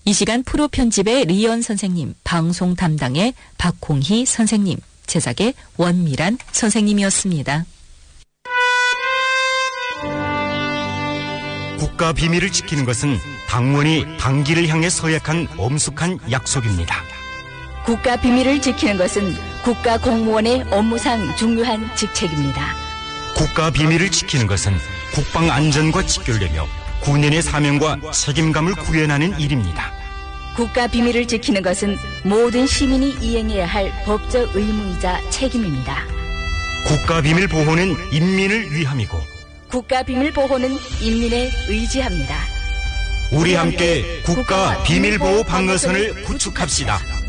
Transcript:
이 시간 프로 편집의 리연 선생님, 방송 담당의 박홍희 선생님, 제작의 원미란 선생님이었습니다. 국가 비밀을 지키는 것은 당원이 당기를 향해 서약한 엄숙한 약속입니다. 국가 비밀을 지키는 것은 국가 공무원의 업무상 중요한 직책입니다. 국가 비밀을 지키는 것은 국방 안전과 직결되며 군인의 사명과 책임감을 구현하는 일입니다. 국가 비밀을 지키는 것은 모든 시민이 이행해야 할 법적 의무이자 책임입니다. 국가 비밀 보호는 인민을 위함이고 국가 비밀 보호는 인민에 의지합니다. 우리 함께 국가 비밀 보호 방어선을 구축합시다.